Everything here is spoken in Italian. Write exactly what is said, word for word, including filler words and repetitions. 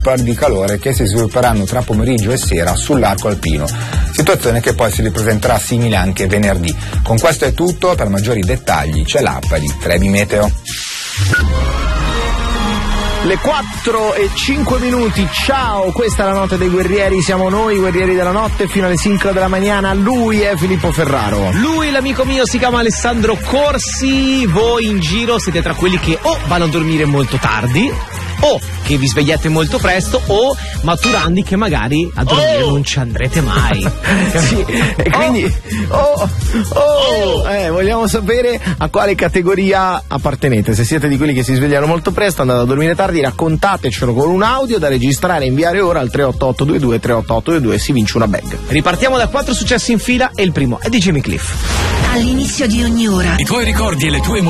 di calore che si svilupperanno tra pomeriggio e sera sull'arco alpino, situazione che poi si ripresenterà simile anche venerdì. Con questo è tutto, per maggiori dettagli c'è l'app di Trebi Meteo. Le quattro e cinque minuti, ciao, questa è la notte dei guerrieri, siamo noi guerrieri della notte fino alle cinque della mattina, lui è Filippo Ferraro. Lui, l'amico mio, si chiama Alessandro Corsi, voi in giro siete tra quelli che o vanno a dormire molto tardi, o che vi svegliate molto presto, o maturandi che magari a dormire oh! non ci andrete mai. Sì, e quindi oh! Oh! Oh! Eh, vogliamo sapere a quale categoria appartenete. Se siete di quelli che si svegliano molto presto, andate a dormire tardi, raccontatecelo con un audio da registrare e inviare ora al tre otto otto due due tre otto otto due due e si vince una bag. Ripartiamo da quattro successi in fila e il primo è di Jimmy Cliff. All'inizio di ogni ora i tuoi ricordi e le tue